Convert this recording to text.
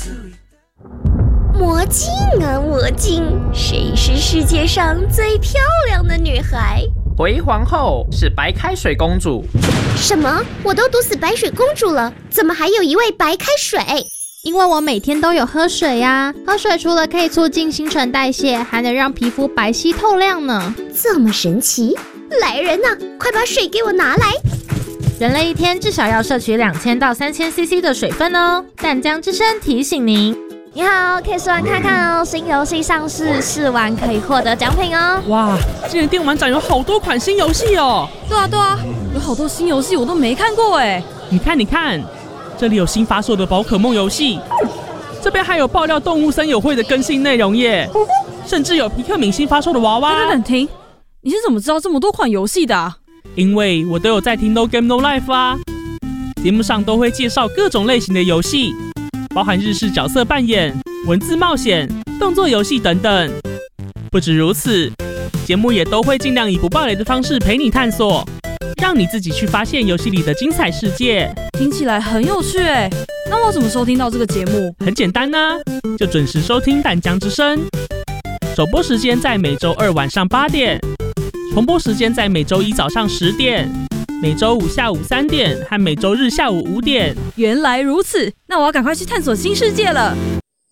魔镜啊魔镜，谁是世界上最漂亮的女孩？ 回皇后是白开水公主。 什么？我都毒死白水公主了，怎么还有一位白开水？ 因为我每天都有喝水呀，喝水除了可以促进新陈代谢，还能让皮肤白皙透亮呢。 这么神奇！来人啊，快把水给我拿来！ 人类一天至少要摄取2000到3000 CC 的水分哦。淡江之声提醒您。你好，可以试玩看看哦，新游戏上市，试玩可以获得奖品哦。 哇，今年电玩展有好多款新游戏哦。 对啊，有好多新游戏我都没看过哎。 你看，这里有新发售的宝可梦游戏，这边还有爆料动物森友会的更新内容耶，甚至有皮克敏新发售的娃娃。 等停，你是怎么知道这么多款游戏的啊？ 因为我都有在听 No Game No Life 啊，节目上都会介绍各种类型的游戏，包含日式角色扮演、文字冒险、动作游戏等等。不止如此，节目也都会尽量以不爆雷的方式陪你探索，让你自己去发现游戏里的精彩世界。 听起来很有趣哎，那我怎么收听到这个节目？ 很简单啊，就准时收听淡江之声。首播时间在每周二晚上8点，重播时间在每周一早上10点，每周五下午3点和每周日下午5点。 原来如此，那我要赶快去探索新世界了。